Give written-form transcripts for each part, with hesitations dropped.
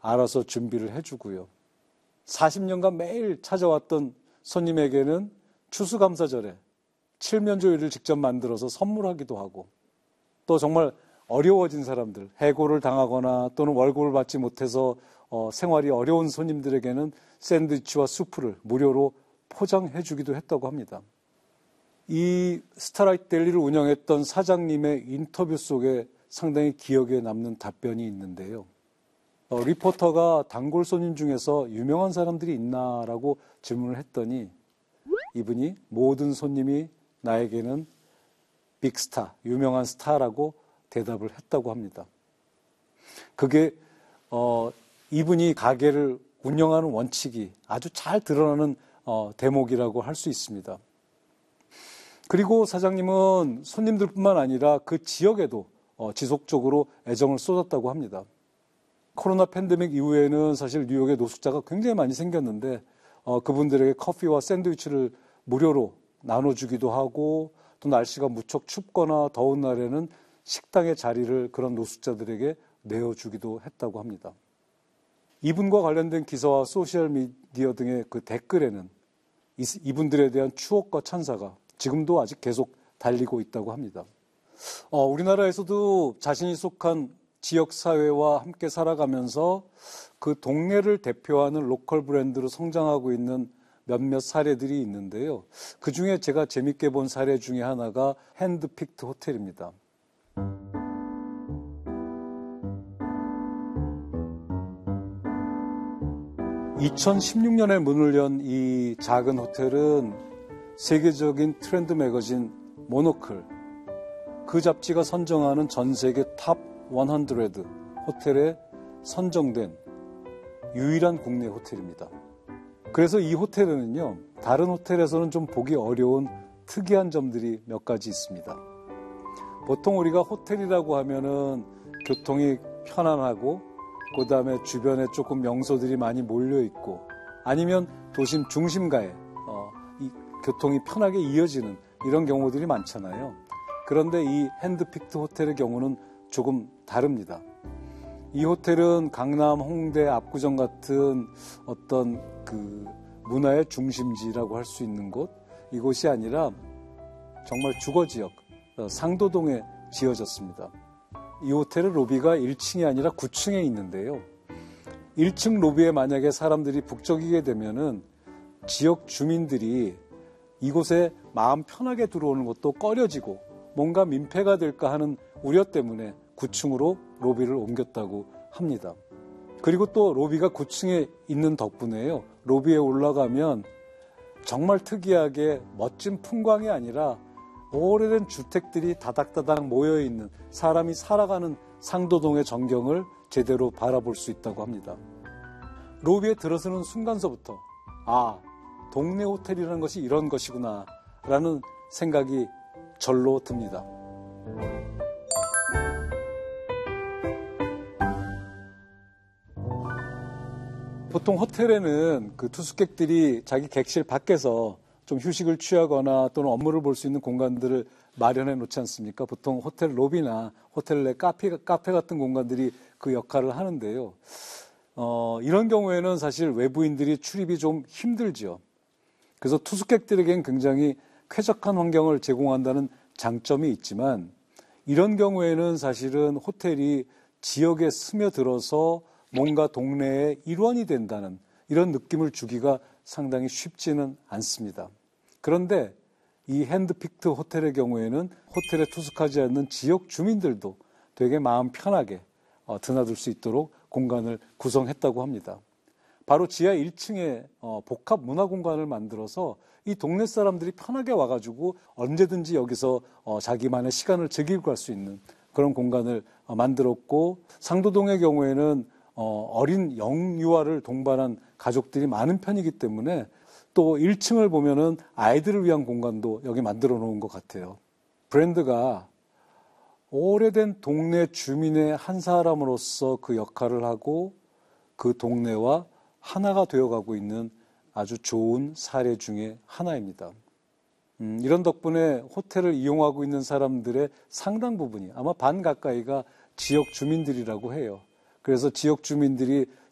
알아서 준비를 해주고요. 40년간 매일 찾아왔던 손님에게는 추수감사절에 칠면조 요리를 직접 만들어서 선물하기도 하고, 또 정말 어려워진 사람들, 해고를 당하거나 또는 월급을 받지 못해서 생활이 어려운 손님들에게는 샌드위치와 수프를 무료로 포장해 주기도 했다고 합니다. 이 스타라이트 델리를 운영했던 사장님의 인터뷰 속에 상당히 기억에 남는 답변이 있는데요. 리포터가 단골 손님 중에서 유명한 사람들이 있나라고 질문을 했더니 이분이 모든 손님이 나에게는 빅스타, 유명한 스타라고 대답을 했다고 합니다. 그게 이분이 가게를 운영하는 원칙이 아주 잘 드러나는 대목이라고 할 수 있습니다. 그리고 사장님은 손님들뿐만 아니라 그 지역에도 지속적으로 애정을 쏟았다고 합니다. 코로나 팬데믹 이후에는 사실 뉴욕에 노숙자가 굉장히 많이 생겼는데 그분들에게 커피와 샌드위치를 무료로 나눠주기도 하고, 또 날씨가 무척 춥거나 더운 날에는 식당의 자리를 그런 노숙자들에게 내어주기도 했다고 합니다. 이분과 관련된 기사와 소셜미디어 등의 그 댓글에는 이분들에 대한 추억과 찬사가 지금도 아직 계속 달리고 있다고 합니다. 우리나라에서도 자신이 속한 지역사회와 함께 살아가면서 그 동네를 대표하는 로컬 브랜드로 성장하고 있는 몇몇 사례들이 있는데요. 그 중에 제가 재밌게 본 사례 중에 하나가 핸드픽트 호텔입니다. 2016년에 문을 연 이 작은 호텔은 세계적인 트렌드 매거진 모노클, 그 잡지가 선정하는 전 세계 탑 100 호텔에 선정된 유일한 국내 호텔입니다. 그래서 이 호텔에는요, 다른 호텔에서는 좀 보기 어려운 특이한 점들이 몇 가지 있습니다. 보통 우리가 호텔이라고 하면은 교통이 편안하고, 그 다음에 주변에 조금 명소들이 많이 몰려있고, 아니면 도심 중심가에 이 교통이 편하게 이어지는 이런 경우들이 많잖아요. 그런데 이 핸드픽트 호텔의 경우는 조금 다릅니다. 이 호텔은 강남, 홍대, 압구정 같은 어떤 그 문화의 중심지라고 할 수 있는 곳, 이곳이 아니라 정말 주거지역, 상도동에 지어졌습니다. 이 호텔의 로비가 1층이 아니라 9층에 있는데요. 1층 로비에 만약에 사람들이 북적이게 되면은 지역 주민들이 이곳에 마음 편하게 들어오는 것도 꺼려지고 뭔가 민폐가 될까 하는 우려 때문에 9층으로 로비를 옮겼다고 합니다. 그리고 또 로비가 9층에 있는 덕분에요, 로비에 올라가면 정말 특이하게 멋진 풍광이 아니라 오래된 주택들이 다닥다닥 모여있는, 사람이 살아가는 상도동의 전경을 제대로 바라볼 수 있다고 합니다. 로비에 들어서는 순간서부터 동네 호텔이라는 것이 이런 것이구나 라는 생각이 절로 듭니다. 보통 호텔에는 그 투숙객들이 자기 객실 밖에서 좀 휴식을 취하거나 또는 업무를 볼 수 있는 공간들을 마련해 놓지 않습니까? 보통 호텔 로비나 호텔 내 카페 같은 공간들이 그 역할을 하는데요. 이런 경우에는 사실 외부인들이 출입이 좀 힘들죠. 그래서 투숙객들에겐 굉장히 쾌적한 환경을 제공한다는 장점이 있지만, 이런 경우에는 사실은 호텔이 지역에 스며들어서 뭔가 동네의 일원이 된다는 이런 느낌을 주기가 상당히 쉽지는 않습니다. 그런데 이 핸드픽트 호텔의 경우에는 호텔에 투숙하지 않는 지역 주민들도 되게 마음 편하게 드나들 수 있도록 공간을 구성했다고 합니다. 바로 지하 1층에 복합 문화 공간을 만들어서 이 동네 사람들이 편하게 와가지고 언제든지 여기서 자기만의 시간을 즐기고 갈 수 있는 그런 공간을 만들었고, 상도동의 경우에는 어린 영유아를 동반한 가족들이 많은 편이기 때문에 또 1층을 보면은 아이들을 위한 공간도 여기 만들어 놓은 것 같아요. 브랜드가 오래된 동네 주민의 한 사람으로서 그 역할을 하고 그 동네와 하나가 되어가고 있는 아주 좋은 사례 중에 하나입니다. 이런 덕분에 호텔을 이용하고 있는 사람들의 상당 부분이, 아마 반 가까이가 지역 주민들이라고 해요. 그래서 지역 주민들이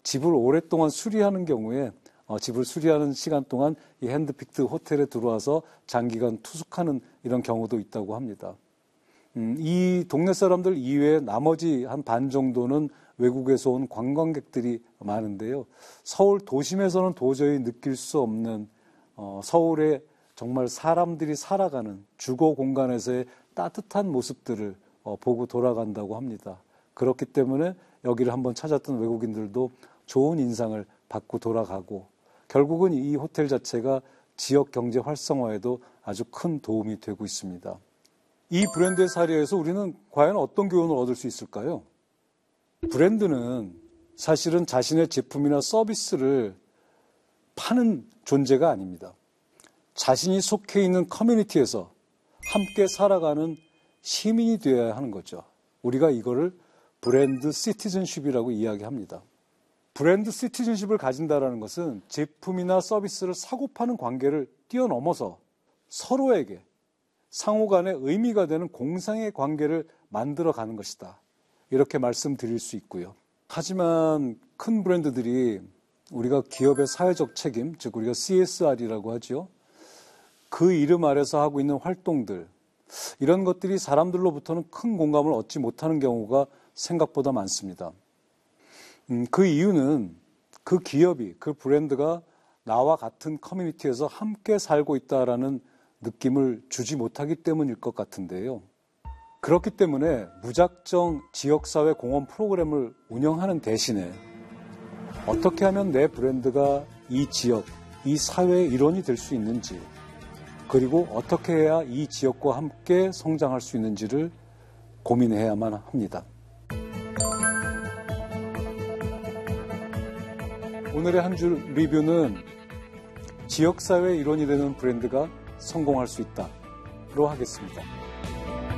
집을 오랫동안 수리하는 경우에 집을 수리하는 시간 동안 이 핸드픽드 호텔에 들어와서 장기간 투숙하는 이런 경우도 있다고 합니다. 이 동네 사람들 이외에 나머지 한 반 정도는 외국에서 온 관광객들이 많은데요. 서울 도심에서는 도저히 느낄 수 없는 서울에 정말 사람들이 살아가는 주거 공간에서의 따뜻한 모습들을 보고 돌아간다고 합니다. 그렇기 때문에 여기를 한번 찾았던 외국인들도 좋은 인상을 받고 돌아가고 결국은 이 호텔 자체가 지역 경제 활성화에도 아주 큰 도움이 되고 있습니다. 이 브랜드의 사례에서 우리는 과연 어떤 교훈을 얻을 수 있을까요? 브랜드는 사실은 자신의 제품이나 서비스를 파는 존재가 아닙니다. 자신이 속해 있는 커뮤니티에서 함께 살아가는 시민이 되어야 하는 거죠. 우리가 이거를 브랜드 시티즌십이라고 이야기합니다. 브랜드 시티즌십을 가진다는 것은 제품이나 서비스를 사고 파는 관계를 뛰어넘어서 서로에게 상호 간에 의미가 되는 공상의 관계를 만들어가는 것이다. 이렇게 말씀드릴 수 있고요. 하지만 큰 브랜드들이 우리가 기업의 사회적 책임, 즉 우리가 CSR이라고 하죠. 그 이름 아래서 하고 있는 활동들, 이런 것들이 사람들로부터는 큰 공감을 얻지 못하는 경우가 생각보다 많습니다. 그 이유는 그 기업이, 그 브랜드가 나와 같은 커뮤니티에서 함께 살고 있다라는 느낌을 주지 못하기 때문일 것 같은데요. 그렇기 때문에 무작정 지역사회 공헌 프로그램을 운영하는 대신에 어떻게 하면 내 브랜드가 이 지역, 이 사회의 일원이 될 수 있는지, 그리고 어떻게 해야 이 지역과 함께 성장할 수 있는지를 고민해야만 합니다. 오늘의 한 줄 리뷰는 지역사회의 일원이 되는 브랜드가 성공할 수 있다로 하겠습니다.